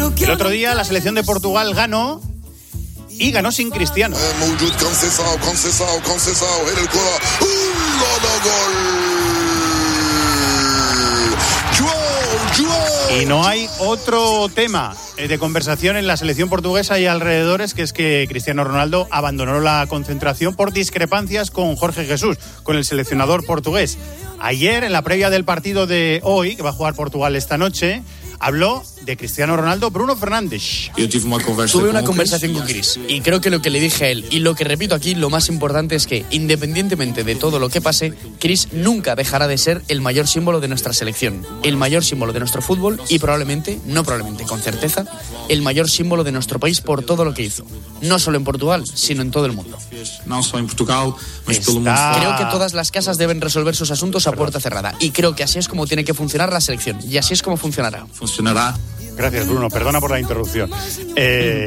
El otro día la selección de Portugal ganó y ganó sin Cristiano. Y no hay otro tema de conversación en la selección portuguesa y alrededores, que es que Cristiano Ronaldo abandonó la concentración por discrepancias con Jorge Jesús, con el seleccionador portugués. Ayer, en la previa del partido de hoy, que va a jugar Portugal esta noche, habló de Cristiano Ronaldo Bruno Fernández. Tuve una conversación con Chris y creo que lo que le dije a él, y lo que repito aquí, lo más importante es que, independientemente de todo lo que pase, Chris nunca dejará de ser el mayor símbolo de nuestra selección, el mayor símbolo de nuestro fútbol y con certeza, el mayor símbolo de nuestro país por todo lo que hizo. No solo en Portugal, sino en todo el mundo. Creo que todas las casas deben resolver sus asuntos a puerta cerrada y creo que así es como tiene que funcionar la selección y así es como funcionará. Gracias, Bruno. Perdona por la interrupción.